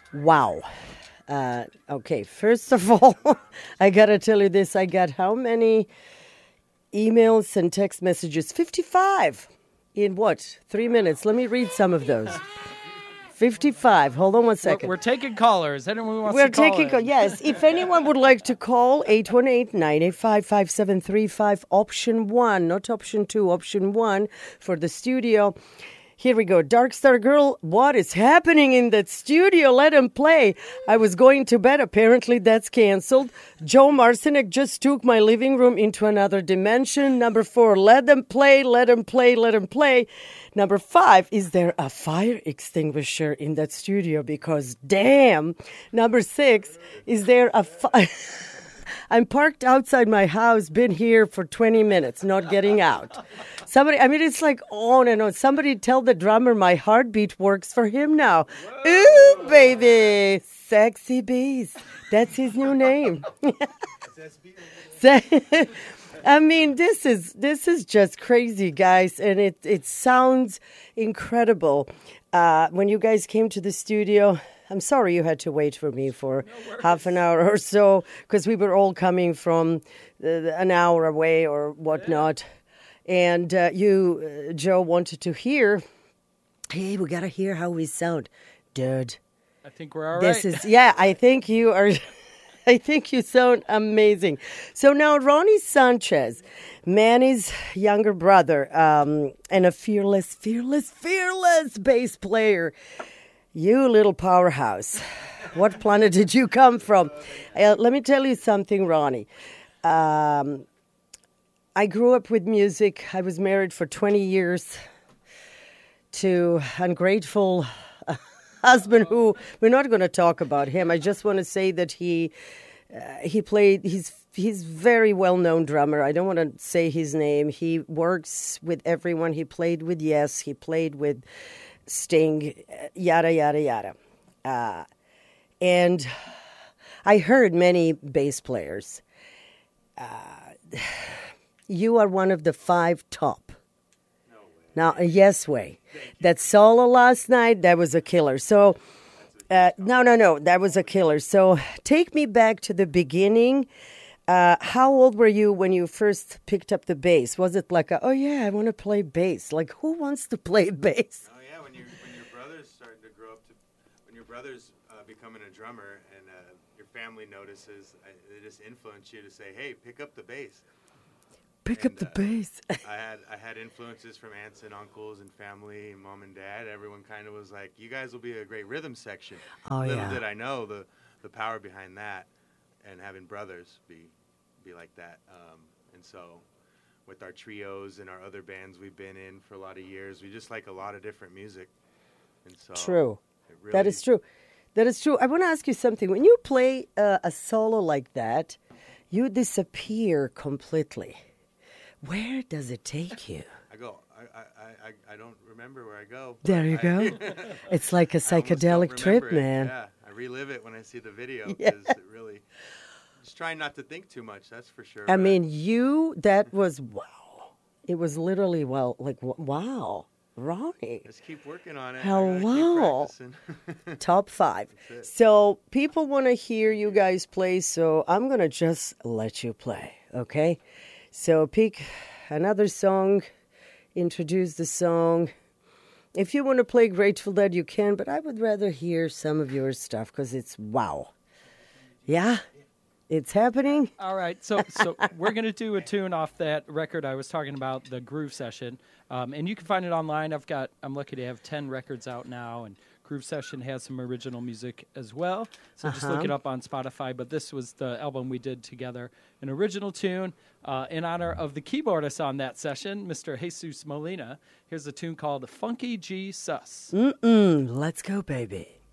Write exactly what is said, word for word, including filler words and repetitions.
Wow. Uh, okay, first of all, I gotta tell you this. I got how many emails and text messages? fifty-five. In what? Three minutes. Let me read some of those. fifty-five. Hold on one We're, second. we're taking callers. Anyone wants We're to call taking in? call. Yes. If anyone would like to call, eight one eight, nine eight five, five seven three five, option one, not option two, option one for the studio. Here we go. Dark Star Girl, what is happening in that studio? Let him play. I was going to bed. Apparently that's canceled. Joe Marcinek just took my living room into another dimension. Number four, let them play, let them play, let them play. Number five, is there a fire extinguisher in that studio? Because damn. Number six, is there a fire? I'm parked outside my house, been here for twenty minutes, not getting out. Somebody, I mean, it's like on and on. Somebody tell the drummer my heartbeat works for him now. Whoa. Ooh, baby. Sexy Beast. That's his new name. I mean, this is this is just crazy, guys, and it, it sounds incredible. Uh, when you guys came to the studio, I'm sorry you had to wait for me for no half an hour or so, because we were all coming from uh, an hour away or whatnot. Yeah. And uh, you, uh, Joe, wanted to hear, hey, we got to hear how we sound. Dude. I think we're all this right. Is, yeah, I think you are... I think you sound amazing. So now Ronnie Sanchez, Manny's younger brother, um, and a fearless, fearless, fearless bass player. You little powerhouse. What planet did you come from? Uh, let me tell you something, Ronnie. Um, I grew up with music. I was married for twenty years to an ungrateful husband who, we're not going to talk about him. I just want to say that he uh, he played, he's he's very well-known drummer. I don't want to say his name. He works with everyone. He played with Yes. He played with Sting, yada, yada, yada. Uh, and I heard many bass players. Uh, you are one of the five top. No way. Now, yes way. That solo last night, that was a killer. So, uh, no, no, no, that was a killer. So take me back to the beginning. Uh, how old were you when you first picked up the bass? Was it like, a, oh, yeah, I want to play bass? Like, who wants to play bass? Oh, yeah, when, you, when your brothers started to grow up, to, when your brothers uh, becoming a drummer and uh, your family notices, I, they just influence you to say, hey, pick up the bass. Pick and, up the uh, bass. I had I had influences from aunts and uncles and family and mom and dad. Everyone kind of was like, you guys will be a great rhythm section. Oh, Little yeah. did I know the, the power behind that and having brothers be be like that. Um, and so with our trios and our other bands we've been in for a lot of years, we just like a lot of different music. And so True. it really, That is true. That is true. I want to ask you something. When you play uh, a solo like that, you disappear completely. Where does it take you? I go. I, I, I, I don't remember where I go. There you I, go. It's like a psychedelic trip, it. man. Yeah, I relive it when I see the video Yeah. because it really. Just trying not to think too much. That's for sure. I but mean, you. That was wow. It was literally well, like wow, Ronnie. just keep working on it. Hello. I keep practicing. Top five. That's it. So people want to hear you guys play. So I'm gonna just let you play. Okay. So pick another song. Introduce the song. If you want to play Grateful Dead, you can, but I would rather hear some of your stuff because it's wow. Yeah, it's happening. All right, so so we're going to do a tune off that record I was talking about, the Groove Session, um, and you can find it online. I've got, I'm lucky to have ten records out now, and Groove Session has some original music as well, so just look Uh-huh. it up on Spotify, but this was the album we did together, an original tune uh, in honor of the keyboardist on that session, Mister Jesus Molina. Here's a tune called Funky G Sus. Mm-mm. Let's go, baby.